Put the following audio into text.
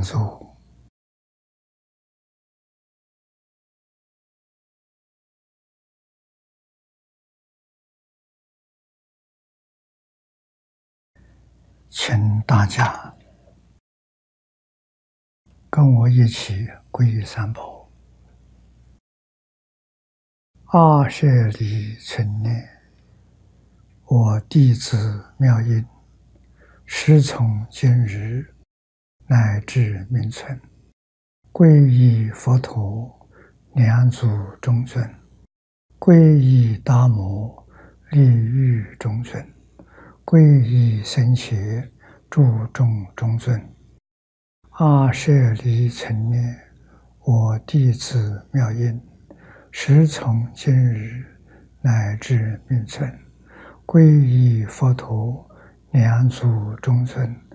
坐，请大家跟我一起皈依三宝。阿舍利存念，我弟子妙音，师从今日乃至命存，皈依佛陀，两足中尊；皈依达摩，利欲中尊；皈依僧伽，注重中尊。阿舍利存念，我弟子妙音，师从今日乃至命存，皈依佛陀，两足中尊；